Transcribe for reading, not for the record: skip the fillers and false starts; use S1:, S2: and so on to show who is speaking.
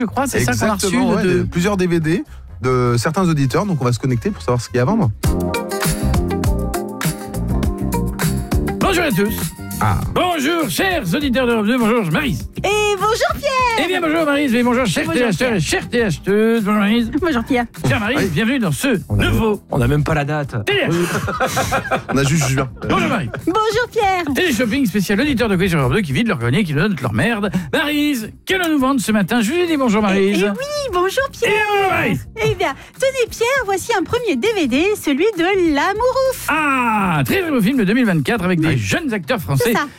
S1: je crois, c'est ça qu'on a reçu.
S2: Exactement, ouais, plusieurs DVD de certains auditeurs, donc on va se connecter pour savoir ce qu'il y a à vendre.
S1: Bonjour à tous. Bonjour, chers auditeurs d'Europe 2, bonjour Maryse.
S3: Et bonjour Pierre.
S1: Eh bien bonjour Maryse, et bonjour chers téléacheteurs et chères téléacheteuses. Bonjour Maryse.
S3: Bonjour Pierre.
S1: Chère Maryse, bienvenue dans ce nouveau
S4: On n'a même pas la date.
S1: Télé.
S2: On a juste juin.
S1: Bonjour Maryse.
S3: Bonjour Pierre.
S1: Télé-shopping spécial auditeur de Quiz sur Europe 2 qui vide leur grenier, qui nous donne leur merde. Maryse, qu'allons-nous vendre ce matin? Je vous ai dit bonjour Maryse.
S3: Et oui, bonjour
S1: Et
S3: Pierre.
S1: bonjour Maryse.
S3: Eh bien, tenez Pierre, voici un premier DVD, celui de L'Amour ouf.
S1: Ah, très beau film de 2024 avec des jeunes acteurs français
S3: C'est ça.